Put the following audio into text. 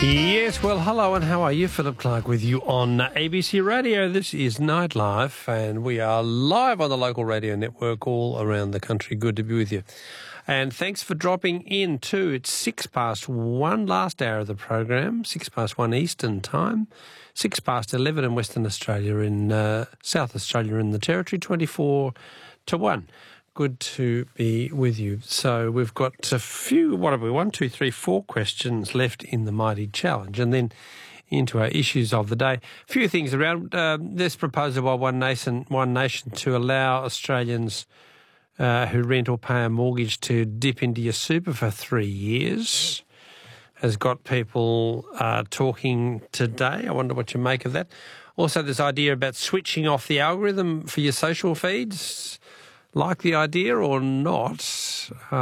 Yes, well, hello and how are you? Philip Clark with you on ABC Radio. This is Nightlife and we are live on the local radio network all around the country. Good to be with you. And thanks for dropping in too. It's 1:06, last hour of the program, 1:06 Eastern Time, 11:06 in Western Australia, in South Australia in the Territory, 24-1. Good to be with you. So we've got a few, 4 questions left in the Mighty Challenge, and then into our issues of the day. A few things around. This proposal by One Nation to allow Australians who rent or pay a mortgage to dip into your super for 3 years has got people talking today. I wonder what you make of that. Also, this idea about switching off the algorithm for your social feeds. Like the idea or not?